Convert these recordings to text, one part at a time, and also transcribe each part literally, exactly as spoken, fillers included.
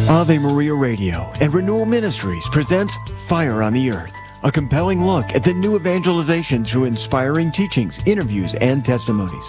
Ave Maria Radio and Renewal Ministries presents Fire on the Earth, a compelling look at the new evangelization through inspiring teachings, interviews, and testimonies.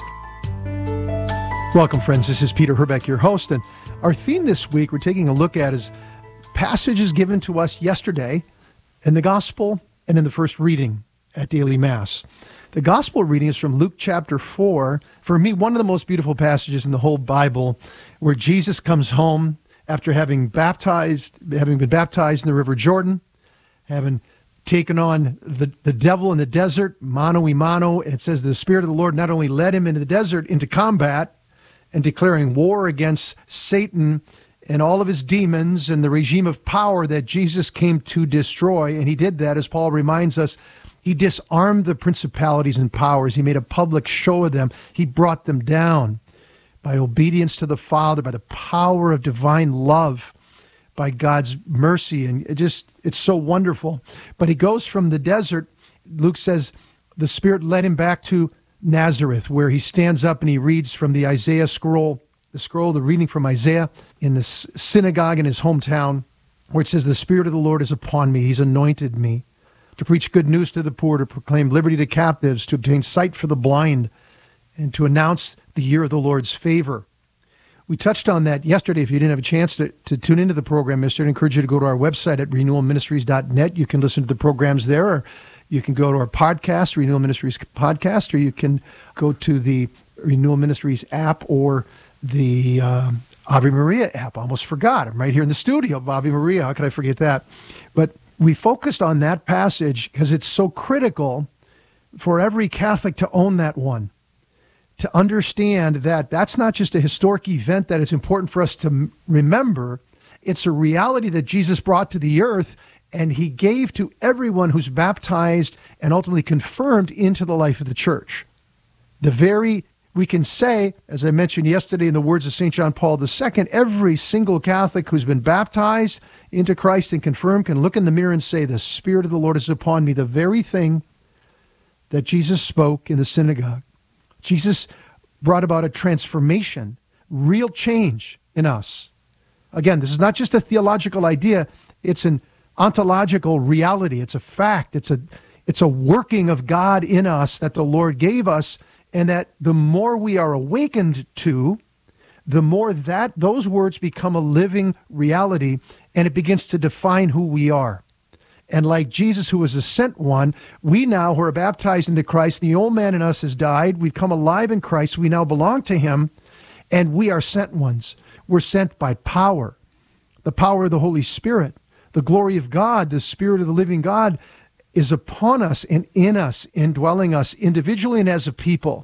Welcome, friends. This is Peter Herbeck, your host, and our theme this week we're taking a look at is passages given to us yesterday in the Gospel and in the first reading at Daily Mass. The Gospel reading is from Luke chapter four. For me, one of the most beautiful passages in the whole Bible, where Jesus comes home after having baptized, having been baptized in the River Jordan, having taken on the, the devil in the desert, mano y mano, and it says the Spirit of the Lord not only led him into the desert into combat and declaring war against Satan and all of his demons and the regime of power that Jesus came to destroy, and he did that, as Paul reminds us. He disarmed the principalities and powers. He made a public show of them. He brought them down by obedience to the Father, by the power of divine love, by God's mercy. And it just, it's so wonderful. But he goes from the desert, Luke says, the Spirit led him back to Nazareth, where he stands up and he reads from the Isaiah scroll, the scroll, the reading from Isaiah in the synagogue in his hometown, where it says, the Spirit of the Lord is upon me. He's anointed me to preach good news to the poor, to proclaim liberty to captives, to obtain sight for the blind, and to announce the year of the Lord's favor. We touched on that yesterday. If you didn't have a chance to, to tune into the program yesterday, I encourage you to go to our website at renewal ministries dot net. You can listen to the programs there, or you can go to our podcast, Renewal Ministries Podcast, or you can go to the Renewal Ministries app or the um, Ave Maria app. I almost forgot. I'm right here in the studio of Ave Maria. How could I forget that? But we focused on that passage because it's so critical for every Catholic to own that one, to understand that that's not just a historic event that it's important for us to m- remember. It's a reality that Jesus brought to the earth, and he gave to everyone who's baptized and ultimately confirmed into the life of the church. The very, we can say, as I mentioned yesterday in the words of Saint John Paul the Second, every single Catholic who's been baptized into Christ and confirmed can look in the mirror and say, the Spirit of the Lord is upon me, the very thing that Jesus spoke in the synagogue. Jesus brought about a transformation, real change in us. Again, this is not just a theological idea, it's an ontological reality. It's a fact. It's a, it's a working of God in us that the Lord gave us, and that the more we are awakened to, the more that those words become a living reality, and it begins to define who we are. And like Jesus, who was a sent one, we now who are baptized into Christ, the old man in us has died. We've come alive in Christ. We now belong to him, and we are sent ones. We're sent by power, the power of the Holy Spirit. The glory of God, the Spirit of the living God, is upon us and in us, indwelling us individually and as a people.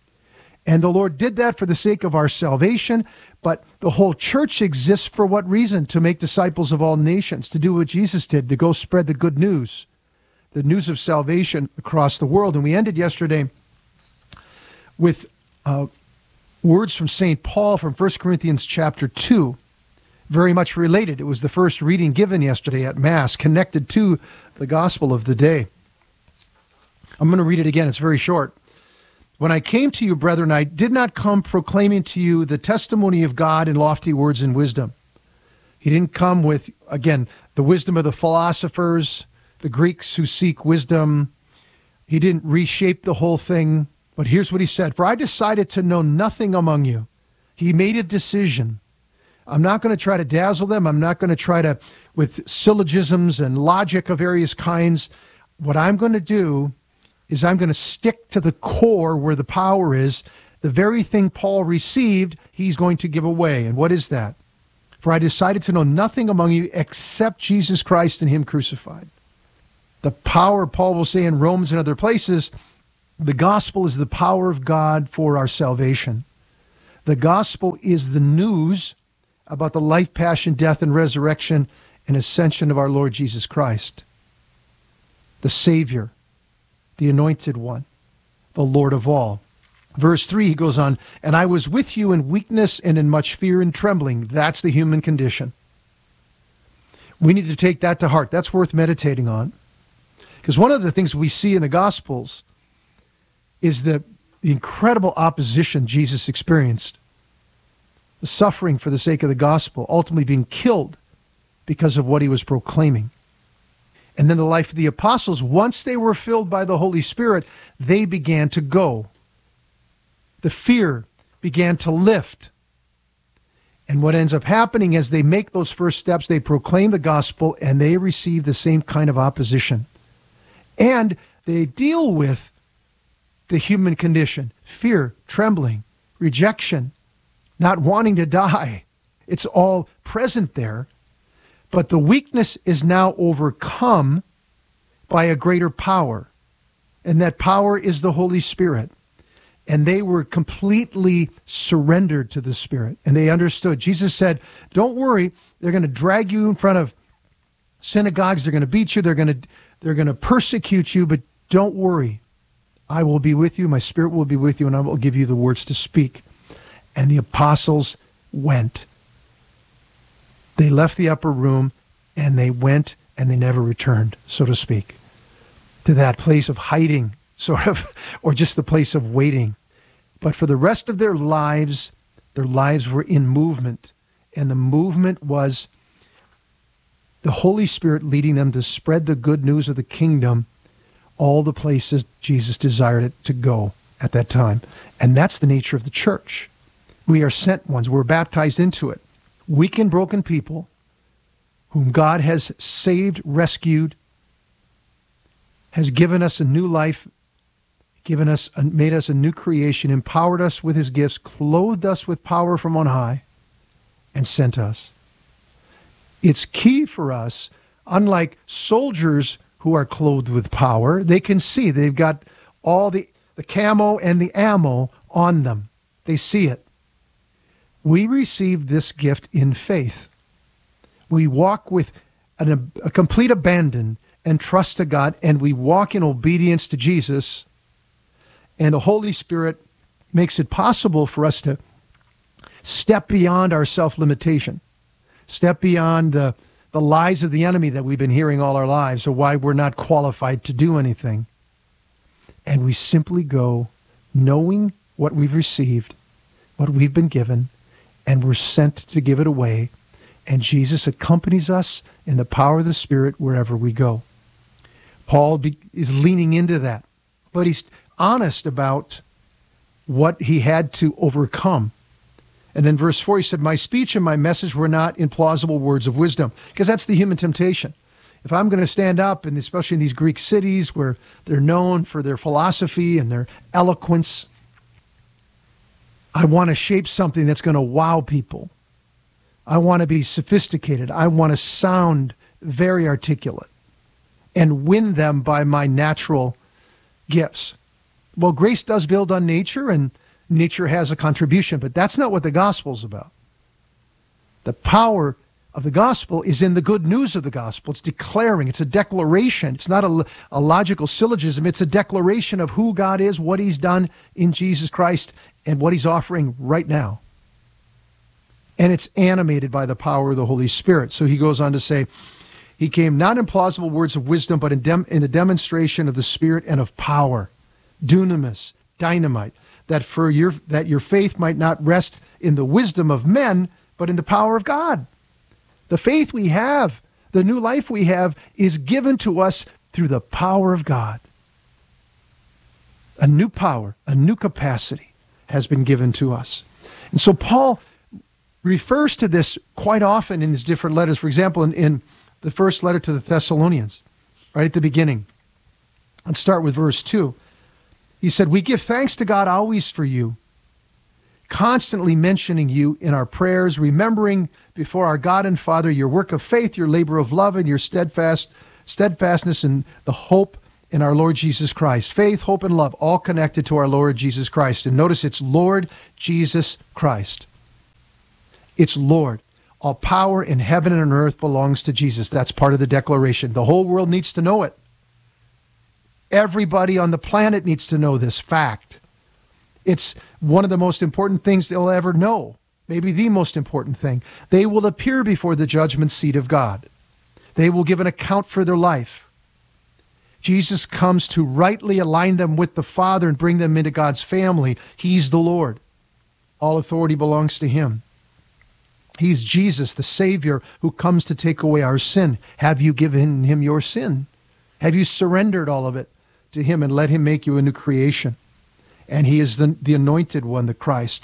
And the Lord did that for the sake of our salvation, but the whole church exists for what reason? To make disciples of all nations, to do what Jesus did, to go spread the good news, the news of salvation across the world. And we ended yesterday with uh, words from Saint Paul from First Corinthians chapter two, very much related. It was the first reading given yesterday at Mass, connected to the gospel of the day. I'm going to read it again. It's very short. When I came to you, brethren, I did not come proclaiming to you the testimony of God in lofty words and wisdom. He didn't come with, again, the wisdom of the philosophers, the Greeks who seek wisdom. He didn't reshape the whole thing. But here's what he said. For I decided to know nothing among you. He made a decision. I'm not going to try to dazzle them. I'm not going to try to, with syllogisms and logic of various kinds. What I'm going to do is I'm going to stick to the core where the power is. The very thing Paul received, he's going to give away. And what is that? For I decided to know nothing among you except Jesus Christ and him crucified. The power, Paul will say in Romans and other places, the gospel is the power of God for our salvation. The gospel is the news about the life, passion, death, and resurrection and ascension of our Lord Jesus Christ, the Savior, the Anointed One, the Lord of all. Verse three, he goes on, and I was with you in weakness and in much fear and trembling. That's the human condition. We need to take that to heart. That's worth meditating on. Because one of the things we see in the Gospels is the, the incredible opposition Jesus experienced, the suffering for the sake of the gospel, ultimately being killed because of what he was proclaiming. And then the life of the apostles, once they were filled by the Holy Spirit, they began to go. The fear began to lift. And what ends up happening as they make those first steps, they proclaim the gospel and they receive the same kind of opposition. And they deal with the human condition, fear, trembling, rejection, not wanting to die. It's all present there. But the weakness is now overcome by a greater power. And that power is the Holy Spirit. And they were completely surrendered to the Spirit. And they understood. Jesus said, don't worry, they're going to drag you in front of synagogues. They're going to beat you. They're going to, they're going to persecute you. But don't worry. I will be with you. My Spirit will be with you. And I will give you the words to speak. And the apostles went. They left the upper room and they went and they never returned, so to speak, to that place of hiding, sort of, or just the place of waiting. But for the rest of their lives, their lives were in movement. And the movement was the Holy Spirit leading them to spread the good news of the kingdom, all the places Jesus desired it to go at that time. And that's the nature of the church. We are sent ones. We're baptized into it. Weak and broken people whom God has saved, rescued, has given us a new life, given us, made us a new creation, empowered us with his gifts, clothed us with power from on high, and sent us. It's key for us, unlike soldiers who are clothed with power, they can see they've got all the, the camo and the ammo on them. They see it. We receive this gift in faith. We walk with an, a complete abandon and trust to God, and we walk in obedience to Jesus, and the Holy Spirit makes it possible for us to step beyond our self-limitation, step beyond the, the lies of the enemy that we've been hearing all our lives, or why we're not qualified to do anything. And we simply go knowing what we've received, what we've been given, and we're sent to give it away. And Jesus accompanies us in the power of the Spirit wherever we go. Paul be, is leaning into that, but he's honest about what he had to overcome. And in verse four, he said, my speech and my message were not in plausible words of wisdom, because that's the human temptation. If I'm going to stand up, and especially in these Greek cities where they're known for their philosophy and their eloquence, I want to shape something that's going to wow people. I want to be sophisticated. I want to sound very articulate and win them by my natural gifts. Well, grace does build on nature, and nature has a contribution, but that's not what the gospel's about. The power of the gospel is in the good news of the gospel. It's declaring, it's a declaration. It's not a, a logical syllogism. It's a declaration of who God is, what he's done in Jesus Christ, and what he's offering right now. And it's animated by the power of the Holy Spirit. So he goes on to say, he came not in plausible words of wisdom, but in, dem- in the demonstration of the Spirit and of power, dunamis, dynamite, that for your that your faith might not rest in the wisdom of men, but in the power of God. The faith we have, the new life we have, is given to us through the power of God. A new power, a new capacity has been given to us. And so Paul refers to this quite often in his different letters. For example, in, in the first letter to the Thessalonians, right at the beginning. Let's start with verse two. He said, we give thanks to God always for you, constantly mentioning you in our prayers, remembering before our God and Father your work of faith, your labor of love, and your steadfast steadfastness in the hope in our Lord Jesus Christ. Faith, hope, and love, all connected to our Lord Jesus Christ. And notice it's Lord Jesus Christ. It's Lord. All power in heaven and on earth belongs to Jesus. That's part of the declaration. The whole world needs to know it. Everybody on the planet needs to know this fact. It's one of the most important things they'll ever know. Maybe the most important thing. They will appear before the judgment seat of God. They will give an account for their life. Jesus comes to rightly align them with the Father and bring them into God's family. He's the Lord. All authority belongs to him. He's Jesus, the Savior, who comes to take away our sin. Have you given him your sin? Have you surrendered all of it to him and let him make you a new creation? And he is the, the anointed one, the Christ.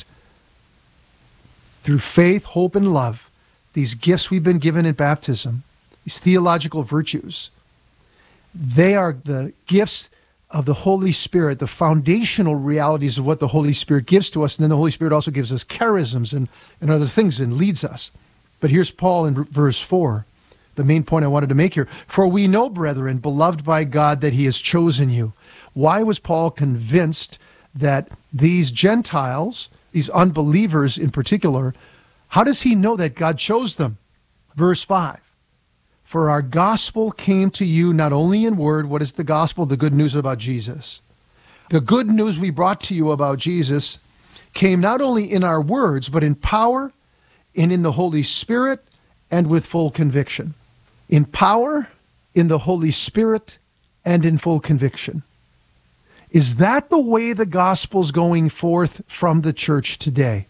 Through faith, hope, and love, these gifts we've been given in baptism, these theological virtues, they are the gifts of the Holy Spirit, the foundational realities of what the Holy Spirit gives to us. And then the Holy Spirit also gives us charisms and, and other things and leads us. But here's Paul in verse four, the main point I wanted to make here. For we know, brethren, beloved by God, that he has chosen you. Why was Paul convinced that these Gentiles, these unbelievers in particular, how does he know that God chose them? Verse five. For our gospel came to you not only in word. What is the gospel? The good news about Jesus. The good news we brought to you about Jesus came not only in our words, but in power and in the Holy Spirit and with full conviction. In power, in the Holy Spirit, and in full conviction. Is that the way the gospel's going forth from the church today?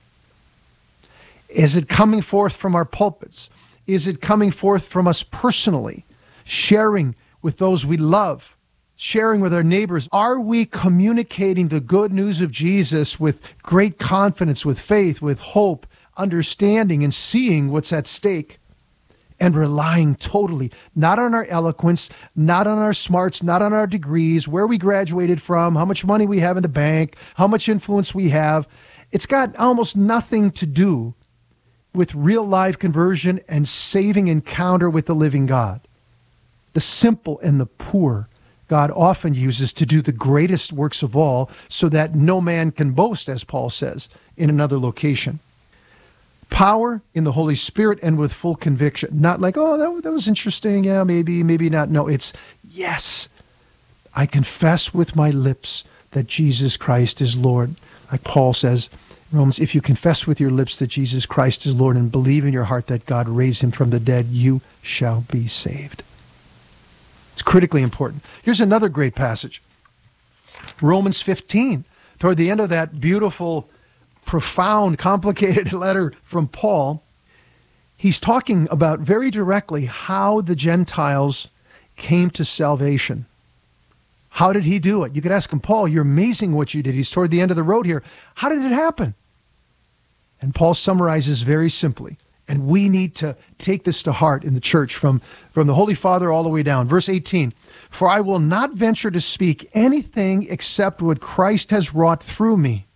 Is it coming forth from our pulpits? Is it coming forth from us personally, sharing with those we love, sharing with our neighbors? Are we communicating the good news of Jesus with great confidence, with faith, with hope, understanding, and seeing what's at stake, and relying totally, not on our eloquence, not on our smarts, not on our degrees, where we graduated from, how much money we have in the bank, how much influence we have? It's got almost nothing to do with real life conversion and saving encounter with the living God. The simple and the poor God often uses to do the greatest works of all, so that no man can boast, as Paul says in another location. Power in the Holy Spirit and with full conviction. Not like, oh, that, that was interesting, yeah, maybe, maybe not. No, it's, yes, I confess with my lips that Jesus Christ is Lord. Like Paul says, Romans, if you confess with your lips that Jesus Christ is Lord and believe in your heart that God raised him from the dead, you shall be saved. It's critically important. Here's another great passage. Romans fifteen, toward the end of that beautiful, profound, complicated letter from Paul, he's talking about very directly how the Gentiles came to salvation. How did he do it? You could ask him, Paul, you're amazing what you did. He's toward the end of the road here. How did it happen? And Paul summarizes very simply. And we need to take this to heart in the church from, from the Holy Father all the way down. Verse eighteen, for I will not venture to speak anything except what Christ has wrought through me,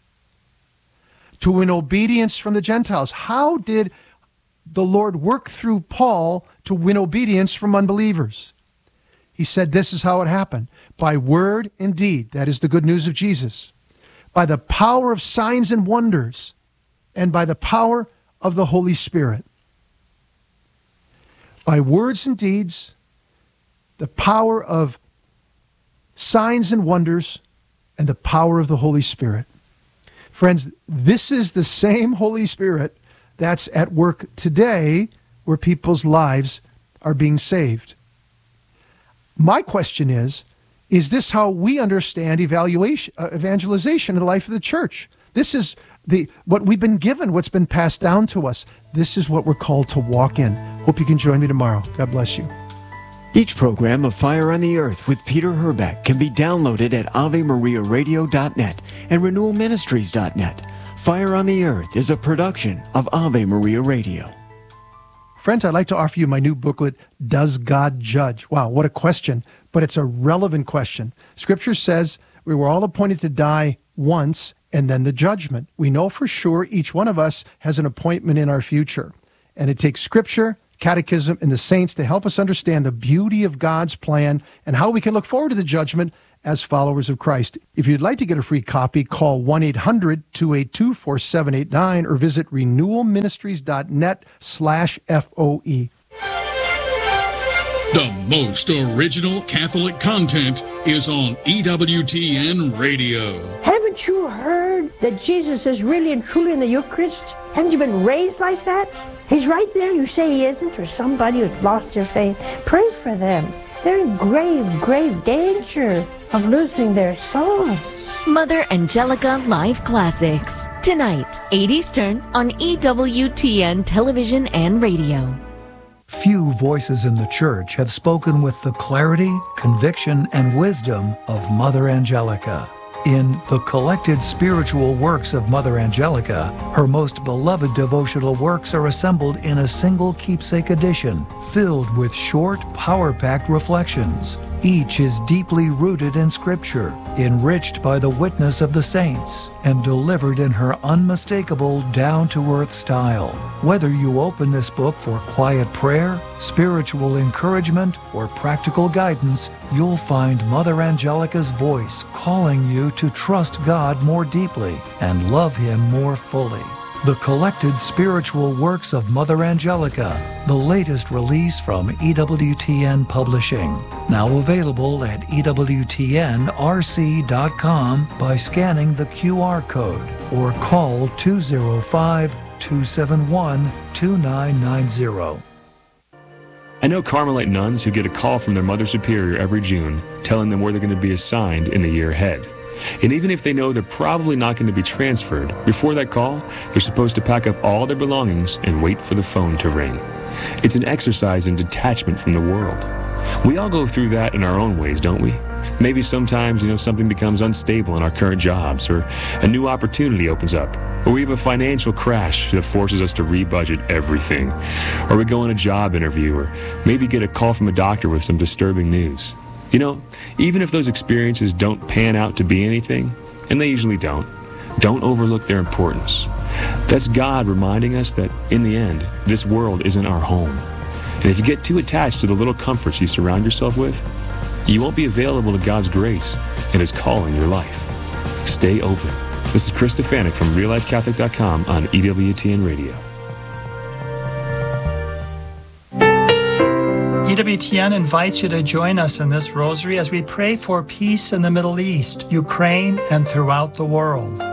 to win obedience from the Gentiles. How did the Lord work through Paul to win obedience from unbelievers? He said this is how it happened. By word and deed, that is the good news of Jesus. By the power of signs and wonders, and by the power of the Holy Spirit. By words and deeds, the power of signs and wonders, and the power of the Holy Spirit. Friends, this is the same Holy Spirit that's at work today where people's lives are being saved. My question is, is this how we understand evaluation, uh, evangelization in the life of the church? This is the what we've been given, what's been passed down to us. This is what we're called to walk in. Hope you can join me tomorrow. God bless you. Each program of Fire on the Earth with Peter Herbeck can be downloaded at ave maria radio dot net and renewal ministries dot net. Fire on the Earth is a production of Ave Maria Radio. Friends, I'd like to offer you my new booklet, Does God Judge? Wow, what a question, but it's a relevant question. Scripture says we were all appointed to die once and then the judgment. We know for sure each one of us has an appointment in our future. And it takes Scripture, Catechism, and the saints to help us understand the beauty of God's plan and how we can look forward to the judgment as followers of Christ. If you'd like to get a free copy, call one eight hundred two eight two four seven eight nine or visit renewal ministries dot net slash F O E. The most original Catholic content is on E W T N Radio. Haven't you heard that Jesus is really and truly in the Eucharist? Haven't you been raised like that? He's right there. You say he isn't, or somebody who's lost their faith. Pray for them. They're in grave, grave danger of losing their souls. Mother Angelica Live Classics. Tonight, eight Eastern on E W T N Television and Radio. Few voices in the church have spoken with the clarity, conviction, and wisdom of Mother Angelica. In The Collected Spiritual Works of Mother Angelica, her most beloved devotional works are assembled in a single keepsake edition, filled with short, power-packed reflections. Each is deeply rooted in Scripture, enriched by the witness of the saints, and delivered in her unmistakable, down-to-earth style. Whether you open this book for quiet prayer, spiritual encouragement, or practical guidance, you'll find Mother Angelica's voice calling you to trust God more deeply and love Him more fully. The Collected Spiritual Works of Mother Angelica, the latest release from E W T N Publishing. Now available at E W T N R C dot com by scanning the Q R code or call two oh five, two seven one, two nine nine zero. I know Carmelite nuns who get a call from their Mother Superior every June telling them where they're going to be assigned in the year ahead. And even if they know they're probably not going to be transferred, before that call, they're supposed to pack up all their belongings and wait for the phone to ring. It's an exercise in detachment from the world. We all go through that in our own ways, don't we? Maybe sometimes, you know, something becomes unstable in our current jobs, or a new opportunity opens up, or we have a financial crash that forces us to rebudget everything, or we go on a job interview, or maybe get a call from a doctor with some disturbing news. You know, even if those experiences don't pan out to be anything, and they usually don't, don't overlook their importance. That's God reminding us that, in the end, this world isn't our home. And if you get too attached to the little comforts you surround yourself with, you won't be available to God's grace and His call in your life. Stay open. This is Chris Stefanik from real life catholic dot com on E W T N Radio. E W T N invites you to join us in this rosary as we pray for peace in the Middle East, Ukraine, and throughout the world.